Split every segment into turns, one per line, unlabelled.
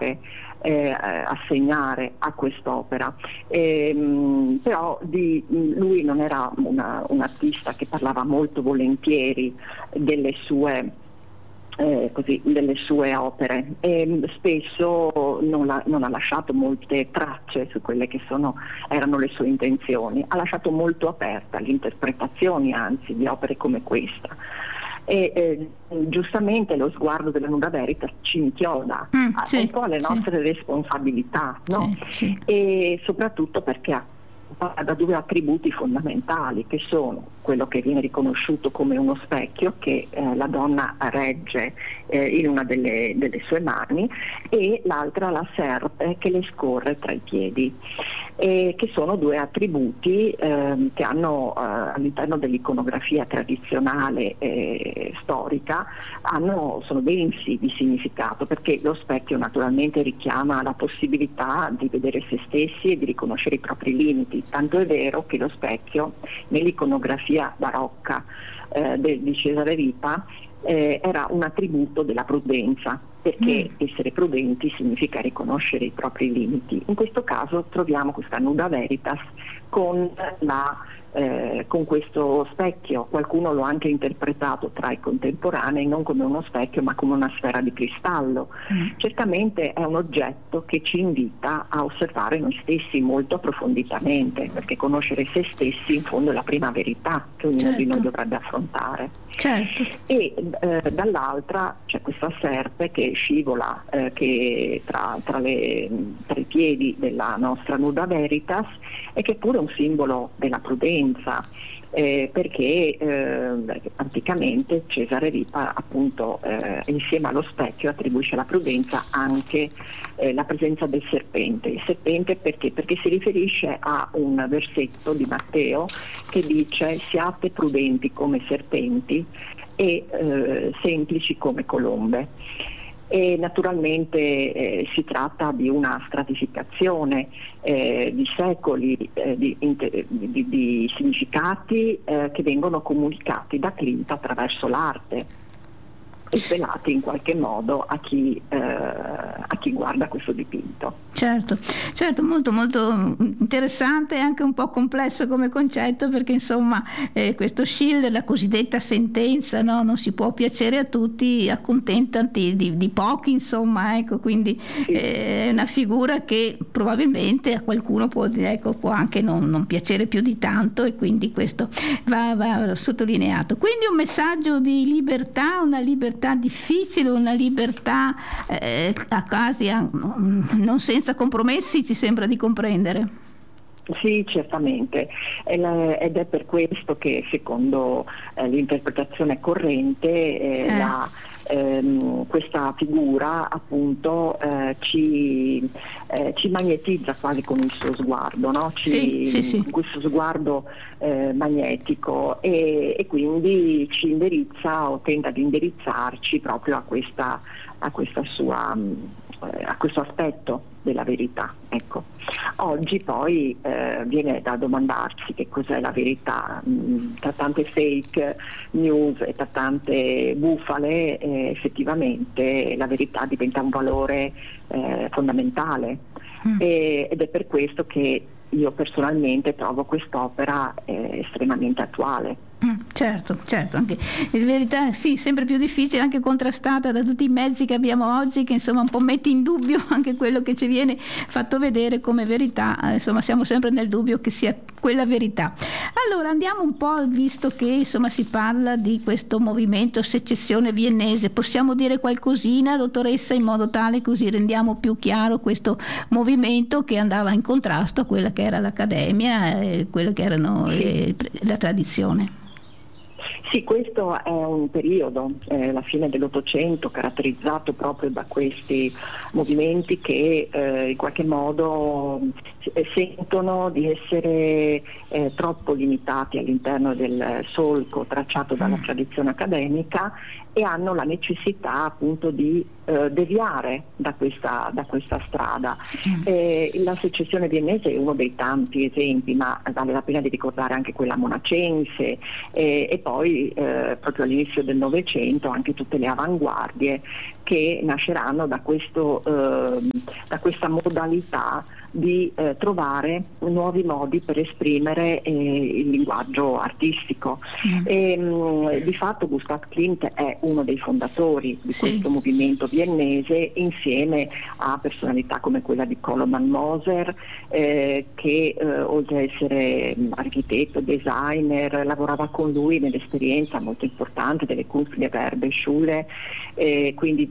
assegnare a quest'opera. Però lui non era un artista che parlava molto volentieri delle sue opere, e spesso non ha lasciato molte tracce su quelle che erano le sue intenzioni. Ha lasciato molto aperta l'interpretazione, anzi, di opere come questa. E giustamente lo sguardo della Nuda Veritas ci inchioda un po' alle nostre responsabilità, no?
Sì.
E soprattutto perché da due attributi fondamentali, che sono quello che viene riconosciuto come uno specchio che la donna regge in una delle sue mani, e l'altra la serpe che le scorre tra i piedi, che sono due attributi che hanno all'interno dell'iconografia tradizionale storica sono densi di significato, perché lo specchio naturalmente richiama la possibilità di vedere se stessi e di riconoscere i propri limiti, tanto è vero che lo specchio nell'iconografia barocca di Cesare Ripa era un attributo della prudenza, perché essere prudenti significa riconoscere i propri limiti. In questo caso troviamo questa Nuda Veritas con questo specchio. Qualcuno lo ha anche interpretato tra i contemporanei non come uno specchio ma come una sfera di cristallo. Certamente è un oggetto che ci invita a osservare noi stessi molto approfonditamente, perché conoscere se stessi in fondo è la prima verità che ognuno di noi dovrebbe affrontare. E dall'altra c'è questa serpe che scivola che tra i piedi della nostra Nuda Veritas, e che è pure un simbolo della prudenza, perché anticamente Cesare Ripa appunto insieme allo specchio attribuisce alla prudenza anche la presenza del serpente. Il serpente perché si riferisce a un versetto di Matteo che dice: siate prudenti come serpenti e semplici come colombe. E naturalmente si tratta di una stratificazione di secoli di significati che vengono comunicati da Klimt attraverso l'arte e svelati in qualche modo a chi guarda questo dipinto.
Certo, molto molto interessante e anche un po' complesso come concetto, perché insomma questo Schiller, la cosiddetta sentenza, no? Non si può piacere a tutti, accontentati di pochi, insomma, ecco, quindi è una figura che probabilmente a qualcuno può anche non piacere più di tanto, e quindi questo va sottolineato. Quindi un messaggio di libertà, una libertà difficile, una libertà a quasi non senza compromessi, ci sembra di comprendere.
Sì, certamente, ed è per questo che secondo l'interpretazione corrente questa figura appunto ci magnetizza quasi con il suo sguardo, no? Questo sguardo magnetico, e quindi ci indirizza o tenta di indirizzarci proprio a questo aspetto della verità. Ecco. Oggi poi viene da domandarsi che cos'è la verità. Tra tante fake news e tra tante bufale, effettivamente la verità diventa un valore fondamentale, ed è per questo che io personalmente trovo quest'opera estremamente attuale.
Certo, anche in verità sì, sempre più difficile, anche contrastata da tutti i mezzi che abbiamo oggi, che insomma un po' mette in dubbio anche quello che ci viene fatto vedere come verità. Insomma, siamo sempre nel dubbio che sia quella verità. Allora andiamo un po', visto che insomma si parla di questo movimento secessione viennese, possiamo dire qualcosina, dottoressa, in modo tale così rendiamo più chiaro questo movimento che andava in contrasto a quella che era l'accademia e quella che erano la tradizione?
Sì, questo è un periodo, la fine dell'Ottocento, caratterizzato proprio da questi movimenti che in qualche modo sentono di essere troppo limitati all'interno del solco tracciato dalla tradizione accademica, e hanno la necessità appunto di deviare da questa strada. La secessione viennese è uno dei tanti esempi, ma vale la pena di ricordare anche quella monacense, e poi proprio all'inizio del Novecento anche tutte le avanguardie che nasceranno da questo questa modalità di trovare nuovi modi per esprimere il linguaggio artistico. Di fatto Gustav Klimt è uno dei fondatori di questo movimento viennese, insieme a personalità come quella di Koloman Moser, che oltre a essere architetto, designer, lavorava con lui nell'esperienza molto importante delle Kunstgewerbeschule, quindi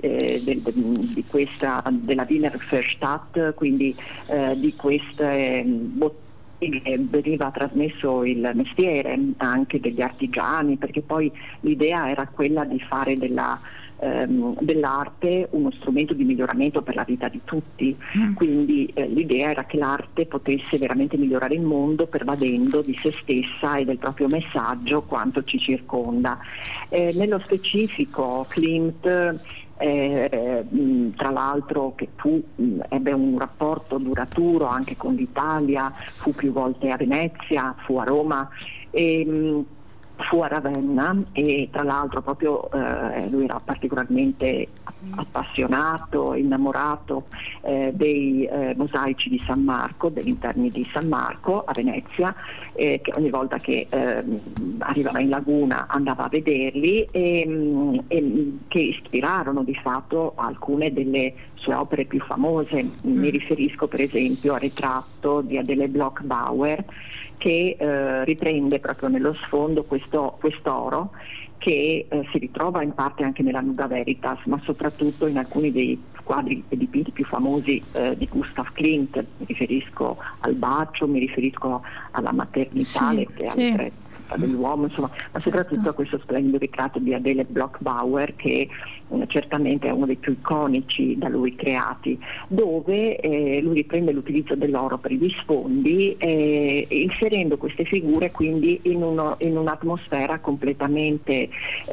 della Wiener Verstadt, quindi di queste veniva trasmesso il mestiere anche degli artigiani, perché poi l'idea era quella di fare dell'arte uno strumento di miglioramento per la vita di tutti, quindi l'idea era che l'arte potesse veramente migliorare il mondo pervadendo di se stessa e del proprio messaggio quanto ci circonda. Nello specifico Klimt, tra l'altro, che ebbe un rapporto duraturo anche con l'Italia, fu più volte a Venezia, fu a Roma e fu a Ravenna, e tra l'altro proprio lui era particolarmente appassionato, innamorato dei mosaici di San Marco, degli interni di San Marco a Venezia, che ogni volta che arrivava in laguna andava a vederli, e che ispirarono di fatto alcune delle sue opere più famose. Mi riferisco per esempio al ritratto di Adele Bloch-Bauer, che riprende proprio nello sfondo quest'oro che si ritrova in parte anche nella Nuda Veritas, ma soprattutto in alcuni dei quadri e dipinti più famosi di Gustav Klimt. Mi riferisco al bacio, mi riferisco alla maternità, dell'uomo, insomma, ma soprattutto a questo splendido ritratto di Adele Bloch-Bauer, che certamente è uno dei più iconici da lui creati, dove lui riprende l'utilizzo dell'oro per gli sfondi, inserendo queste figure quindi in un'atmosfera completamente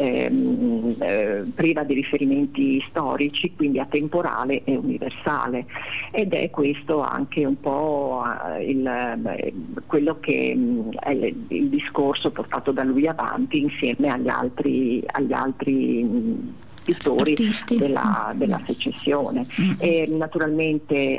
priva di riferimenti storici, quindi atemporale e universale, ed è questo anche un po' quello che è il discorso portato da lui avanti insieme agli altri pittori della secessione. E naturalmente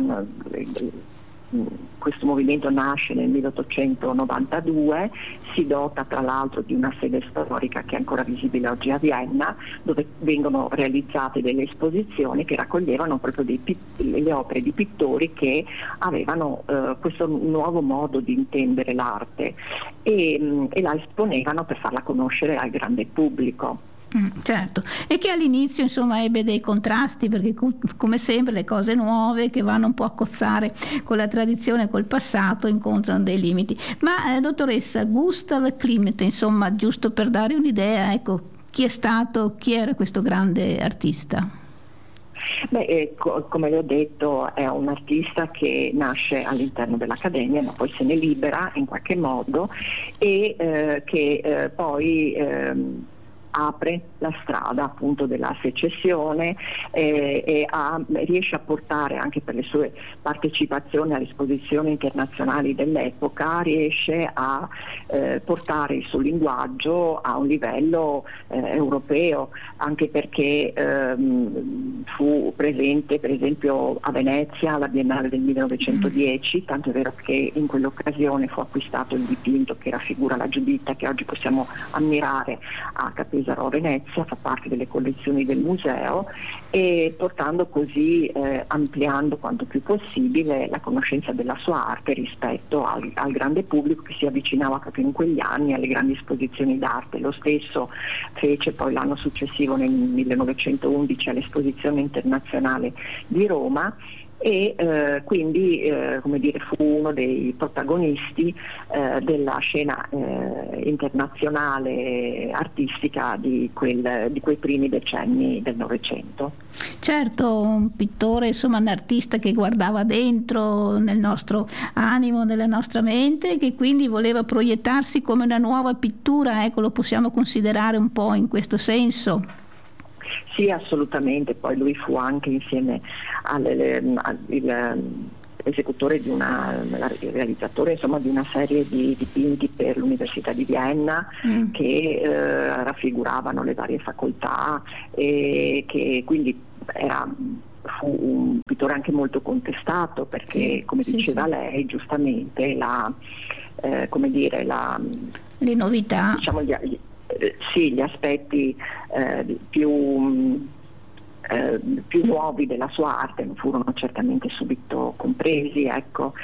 questo movimento nasce nel 1892, si dota tra l'altro di una sede storica che è ancora visibile oggi a Vienna, dove vengono realizzate delle esposizioni che raccoglievano proprio le opere di pittori che avevano questo nuovo modo di intendere l'arte e la esponevano per farla conoscere al grande pubblico.
Certo, e che all'inizio insomma ebbe dei contrasti, perché come sempre le cose nuove che vanno un po' a cozzare con la tradizione, col passato, incontrano dei limiti. Ma dottoressa, Gustav Klimt, insomma, giusto per dare un'idea, ecco, chi era questo grande artista?
Come le ho detto, è un artista che nasce all'interno dell'Accademia, ma poi se ne libera in qualche modo e che poi apre la strada appunto della secessione e riesce a portare, anche per le sue partecipazioni alle esposizioni internazionali dell'epoca, riesce a portare il suo linguaggio a un livello europeo, anche perché fu presente per esempio a Venezia alla Biennale del 1910, tanto è vero che in quell'occasione fu acquistato il dipinto che raffigura la Giuditta, che oggi possiamo ammirare a Pesaro, Venezia, fa parte delle collezioni del museo, e portando così, ampliando quanto più possibile la conoscenza della sua arte rispetto al grande pubblico che si avvicinava proprio in quegli anni alle grandi esposizioni d'arte. Lo stesso fece poi l'anno successivo, nel 1911, all'Esposizione internazionale di Roma, e quindi come dire, fu uno dei protagonisti della scena internazionale artistica di quei primi decenni del Novecento.
Certo, un pittore, insomma un artista che guardava dentro nel nostro animo, nella nostra mente, che quindi voleva proiettarsi come una nuova pittura, ecco, lo possiamo considerare un po' in questo senso.
Sì, assolutamente. Poi lui fu anche insieme l'esecutore realizzatore insomma di una serie di dipinti per l'Università di Vienna che raffiguravano le varie facoltà, e che quindi era fu un pittore anche molto contestato perché, come diceva lei giustamente,
le novità,
diciamo, gli aspetti più nuovi della sua arte non furono certamente subito compresi, ecco.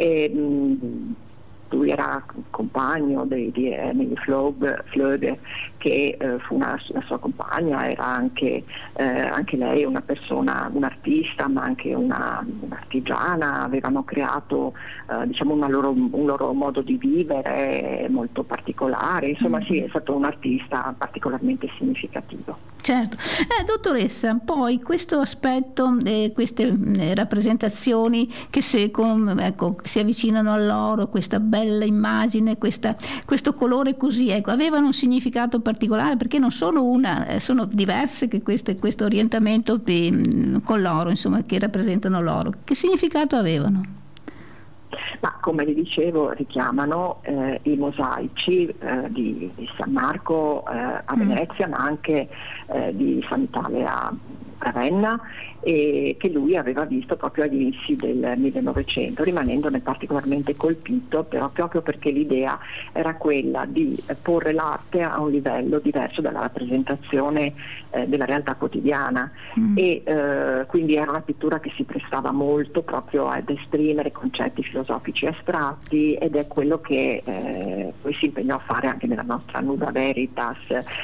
Lui era compagno di Emily Flöge, che fu la sua compagna, era anche lei una persona, un'artista, ma anche un'artigiana. Avevano creato diciamo un loro modo di vivere molto particolare. Insomma, sì, è stato un artista particolarmente significativo.
Certo. Dottoressa, poi questo aspetto, queste rappresentazioni che si avvicinano all'oro, questa bella immagine, questo colore così, avevano un significato particolare, perché non sono sono diverse che questo orientamento con l'oro, insomma, che rappresentano l'oro. Che significato avevano?
Ma come vi dicevo, richiamano i mosaici di San Marco a Venezia, ma anche di Sant'Ale a Ravenna, e che lui aveva visto proprio agli inizi del 1900, rimanendone particolarmente colpito, però proprio perché l'idea era quella di porre l'arte a un livello diverso dalla rappresentazione della realtà quotidiana, e quindi era una pittura che si prestava molto proprio ad esprimere concetti filosofici astratti, ed è quello che poi si impegnò a fare anche nella nostra Nuda Veritas,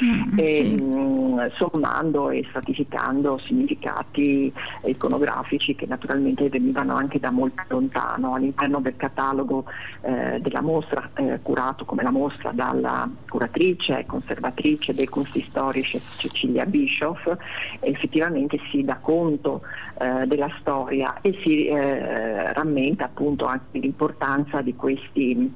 sommando e stratificando significati iconografici che naturalmente venivano anche da molto lontano. All'interno del catalogo della mostra, curato come la mostra dalla curatrice e conservatrice dei Kunsthistorisch Cecilia Bischoff, effettivamente si dà conto della storia e si rammenta appunto anche l'importanza di questi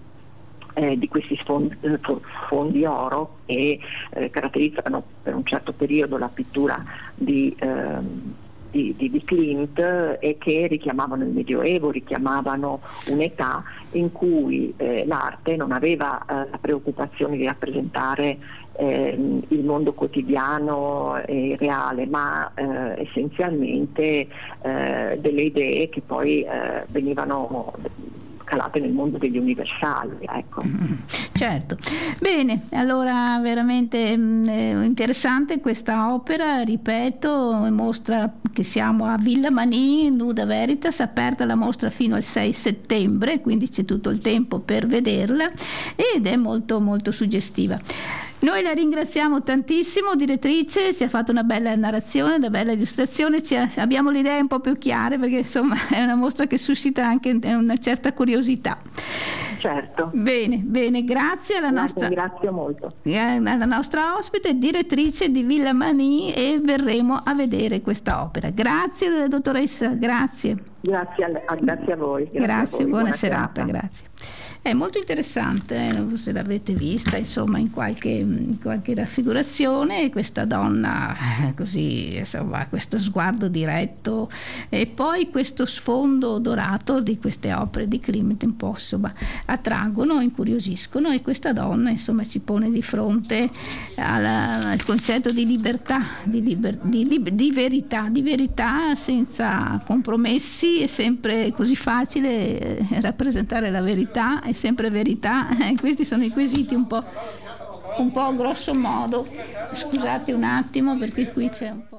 fondi oro che caratterizzano per un certo periodo la pittura di Klimt, e che richiamavano il Medioevo, richiamavano un'età in cui l'arte non aveva la preoccupazione di rappresentare il mondo quotidiano e reale, ma essenzialmente delle idee che poi venivano calate nel mondo degli universali, ecco.
Certo. Bene, allora veramente interessante questa opera, ripeto, mostra che siamo a Villa Manin, Nuda Veritas, aperta la mostra fino al 6 settembre, quindi c'è tutto il tempo per vederla, ed è molto molto suggestiva. Noi la ringraziamo tantissimo, direttrice, ci ha fatto una bella narrazione, una bella illustrazione, abbiamo le idee un po' più chiare, perché insomma è una mostra che suscita anche una certa curiosità.
Certo.
Bene, grazie alla nostra,
ringrazio molto.
Alla nostra ospite, direttrice di Villa Manin, e verremo a vedere questa opera. Grazie dottoressa, grazie.
Grazie a voi.
Grazie, buona serata, grazie. È molto interessante, se l'avete vista insomma in qualche raffigurazione, questa donna così, insomma, questo sguardo diretto, e poi questo sfondo dorato di queste opere di Klimt un po' insomma attraggono, incuriosiscono, e questa donna insomma ci pone di fronte al concetto di libertà, di verità senza compromessi. È sempre così facile rappresentare la verità, è sempre verità. Questi sono i quesiti un po' grosso modo. Scusate un attimo, perché qui c'è un po'.